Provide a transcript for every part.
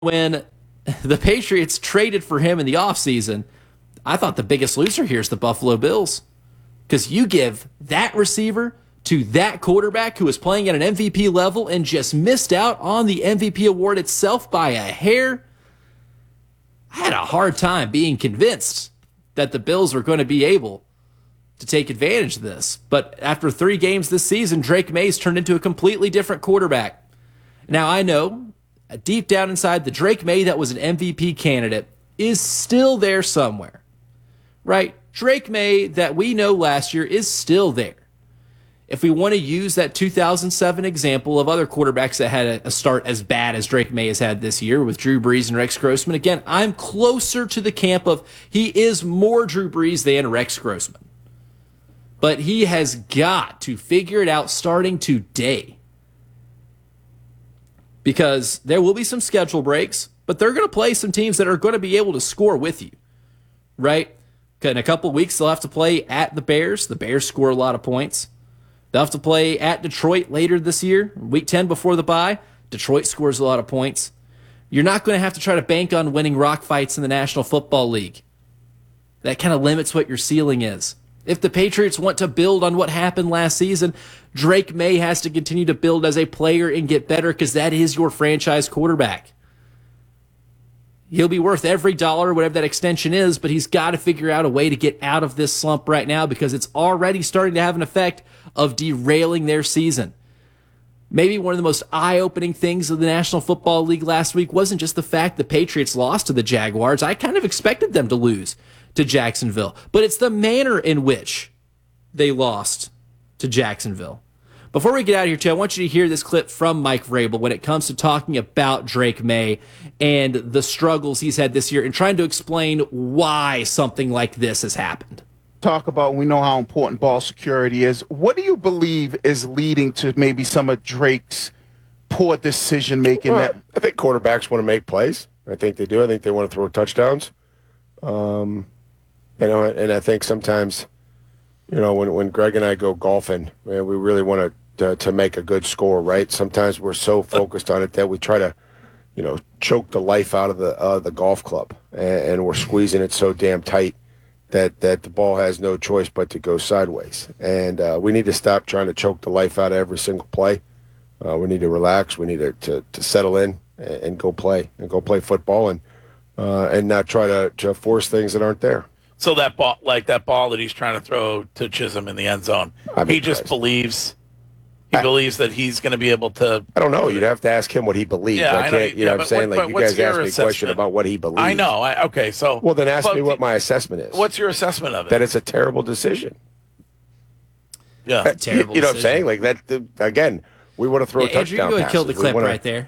when the Patriots traded for him in the offseason, I thought the biggest loser here is the Buffalo Bills. Because you give that receiver to that quarterback who was playing at an MVP level and just missed out on the MVP award itself by a hair. I had a hard time being convinced that the Bills were going to be able to take advantage of this. But after 3 games this season, Drake May's turned into a completely different quarterback. Now, I know deep down inside, the Drake May that was an MVP candidate is still there somewhere, right? Drake May that we know last year is still there. If we want to use that 2007 example of other quarterbacks that had a start as bad as Drake May has had this year with Drew Brees and Rex Grossman, again, I'm closer to the camp of he is more Drew Brees than Rex Grossman. But he has got to figure it out starting today. Because there will be some schedule breaks, but they're going to play some teams that are going to be able to score with you, right? In a couple of weeks, they'll have to play at the Bears. The Bears score a lot of points. They'll have to play at Detroit later this year, week 10 before the bye. Detroit scores a lot of points. You're not going to have to try to bank on winning rock fights in the National Football League. That kind of limits what your ceiling is. If the Patriots want to build on what happened last season, Drake May has to continue to build as a player and get better because that is your franchise quarterback. He'll be worth every dollar, whatever that extension is, but he's got to figure out a way to get out of this slump right now because it's already starting to have an effect of derailing their season. Maybe one of the most eye-opening things of the National Football League last week wasn't just the fact the Patriots lost to the Jaguars. I kind of expected them to lose to Jacksonville, but it's the manner in which they lost to Jacksonville. Before we get out of here, too, I want you to hear this clip from Mike Vrabel when it comes to talking about Drake May and the struggles he's had this year and trying to explain why something like this has happened. Talk about, we know how important ball security is. What do you believe is leading to maybe some of Drake's poor decision making? Well, I think quarterbacks want to make plays. I think they do. I think they want to throw touchdowns. And I think sometimes, when Greg and I go golfing, man, we really want to make a good score, right? Sometimes we're so focused on it that we try to, choke the life out of the golf club, and we're squeezing it so damn tight that the ball has no choice but to go sideways. And we need to stop trying to choke the life out of every single play. We need to relax. We need to settle in and go play football and not try to force things that aren't there. So that ball that he's trying to throw to Chisholm in the end zone, he just believes. He believes that he's going to be able to. I don't know. You'd have to ask him what he believes. Yeah, I can't. You know what I'm saying? Like, you guys asked me a question about what he believes. I know. Okay, so. Well, then ask me what my assessment is. What's your assessment of it? That it's a terrible decision. Yeah, terrible. You know what I'm saying? Like that. Again, we want to throw touchdown passes. Andrew, you killed the clip right there.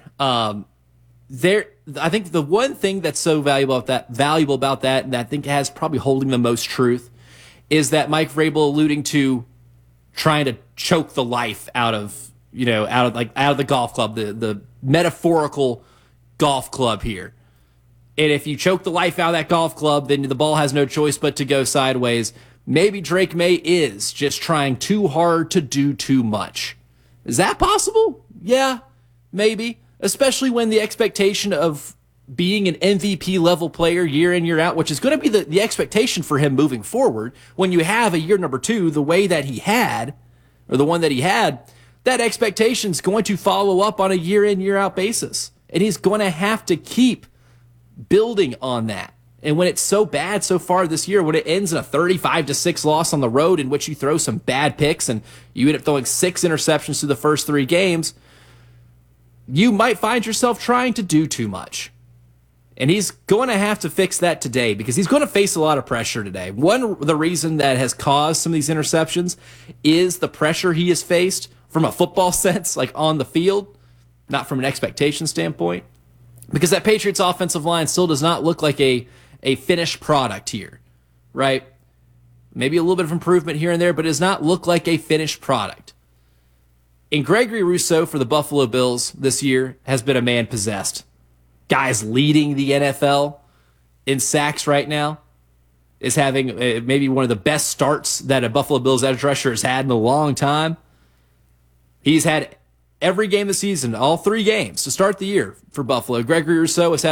I think the one thing that's so valuable about that, and I think has probably holding the most truth, is that Mike Vrabel alluding to trying to choke the life out of the golf club, the metaphorical golf club here. And if you choke the life out of that golf club, then the ball has no choice but to go sideways. Maybe Drake May is just trying too hard to do too much. Is that possible? Yeah, maybe. Especially when the expectation of being an MVP level player year in, year out, which is going to be the expectation for him moving forward, when you have a year number 2, the way that he had, or the one that he had, that expectation is going to follow up on a year in, year out basis. And he's going to have to keep building on that. And when it's so bad so far this year, when it ends in a 35-6 loss on the road in which you throw some bad picks and you end up throwing 6 interceptions through the first 3 games, you might find yourself trying to do too much. And he's going to have to fix that today because he's going to face a lot of pressure today. The reason that has caused some of these interceptions is the pressure he has faced from a football sense, like on the field, not from an expectation standpoint. Because that Patriots offensive line still does not look like a finished product here, right? Maybe a little bit of improvement here and there, but it does not look like a finished product. And Gregory Rousseau for the Buffalo Bills this year has been a man possessed. Guys leading the NFL in sacks right now, is having maybe one of the best starts that a Buffalo Bills edge rusher has had in a long time. He's had every game this season, all 3 games to start the year for Buffalo. Gregory Rousseau has had